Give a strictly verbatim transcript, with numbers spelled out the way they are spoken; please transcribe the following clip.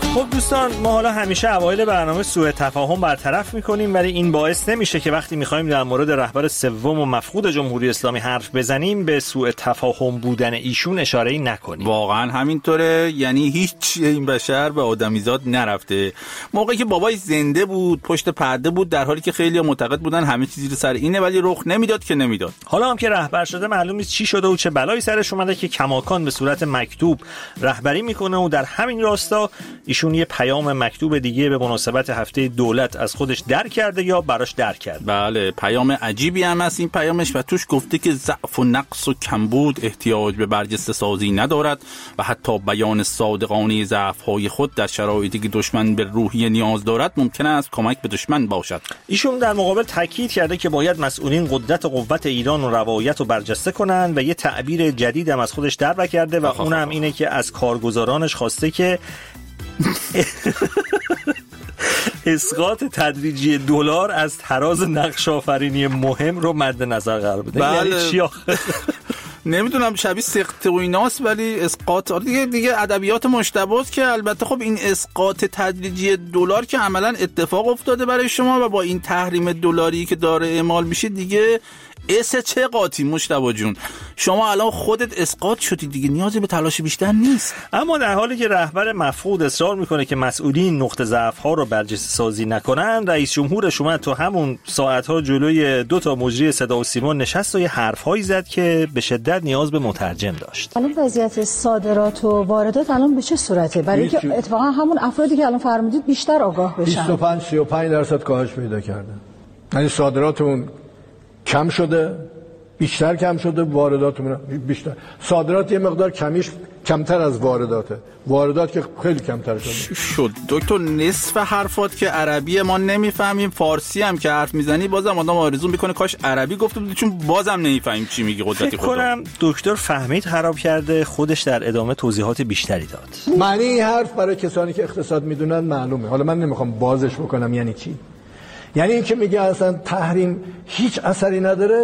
خب دوستان، ما حالا همیشه اوایل برنامه سوء تفاهم برطرف میکنیم، ولی این باعث نمیشه که وقتی میخوایم در مورد رهبر سوم و مفقود جمهوری اسلامی حرف بزنیم به سوء تفاهم بودن ایشون اشاره‌ای نکنیم. واقعا همینطوره، یعنی هیچ این بشر به آدمیزاد نرفته. موقعی که بابای زنده بود پشت پرده بود، در حالی که خیلی معتقد بودن همه چیزی رو سر اینه، ولی رخ نمیداد که نمیداد. حالا هم که رهبر شده معلوم نیست چی شده و چه بلایی سرش اومده که کماکان به صورت مکتوب رهبری میکنه و در همین راستا ایشون یه پیام مکتوب دیگه به مناسبت هفته دولت از خودش در کرده یا براش در کرده. بله، پیام عجیبی هم هست این پیامش و توش گفته که ضعف و نقص و کمبود احتیاج به برجسته سازی ندارد و حتی بیان صادقانه ضعف‌های خود در شرایطی که دشمن به روحیه نیاز دارد ممکن است کمک به دشمن باشد. ایشون در مقابل تاکید کرده که باید مسئولین قدرت و قوت ایران و روایت رو برجسته کنند و یه تعبیر جدید هم از خودش در کرده و اونم اینه که از کارگزارانش خواسته که اسقاط تدریجی دلار از تراز نقش آفرینی مهم رو مد نظر قرار بده. بله. یعنی چی آخه؟ نمیدونم، شبیه سقط و ایناست، ولی اسقاط دیگه دیگه ادبیات مشتباست که البته خب این اسقاط تدریجی دلار که عملا اتفاق افتاده برای شما و با این تحریم دلاری که داره اعمال میشه دیگه اس چه قاطی مشتبا جون، شما الان خودت اسقاط شدی دیگه، نیازی به تلاش بیشتر نیست. اما در حالی که رهبر مفقود اصرار میکنه که مسئولین نقطه ضعف ها رو برجسته سازی نکنن، رئیس جمهورش اومد تو همون ساعت ها جلوی دو تا مجری صدا و سیما نشست و یه حرف هایی زد که به شدت نیاز به مترجم داشت. الان وضعیت صادرات و واردات الان به چه صورته؟ برای اینکه اتفاقا همون افرادی که الان فرمودید بیشتر آگاه بشن. بیست و پنج سی و پنج درصد کاهش پیدا کرده. یعنی صادراتمون کم شده، بیشتر کم شده، وارداتمون بیشتر. صادرات یه مقدار کمیش کمتر از وارداته، واردات که خیلی کمتر شده. شد دکتر، نصف حرفات که عربی ما نمیفهمیم، فارسی هم که حرف میزنی بازم آدم آرزو میکنه کاش عربی گفته بودی، چون بازم نمیفهمیم چی میگی. قدرتی خدا. فکر کنم دکتر فهمید خراب کرده، خودش در ادامه توضیحات بیشتری داد. معنی این حرف برای کسانی که اقتصاد میدونن معلومه. حالا من نمیخوام بازش بکنم یعنی چی. یعنی این که میگه اصلا تحریم هیچ اثری نداره.